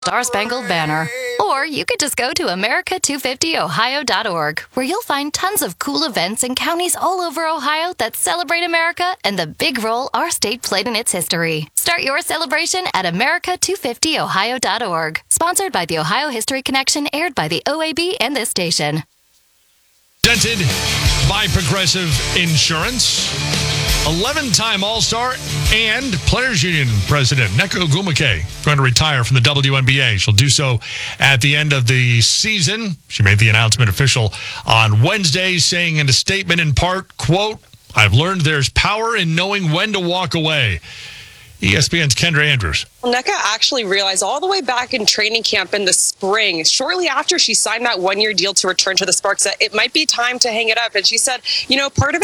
Star Spangled Banner. Or you could just go to America250ohio.org, where you'll find tons of cool events in counties all over Ohio that celebrate America and the big role our state played in its history. Start your celebration at America250ohio.org. Sponsored by the Ohio History Connection, aired by the OAB and this station. Presented by Progressive Insurance. 11-time All-Star and Players Union President Nneka Ogwumike going to retire from the WNBA. She'll do so at the end of the season. She made the announcement official on Wednesday, saying in a statement in part, quote, "I've learned there's power in knowing when to walk away." ESPN's Kendra Andrews. Nneka actually realized all the way back in training camp in the spring, shortly after she signed that one-year deal to return to the Sparks, that it might be time to hang it up. And she said, part of it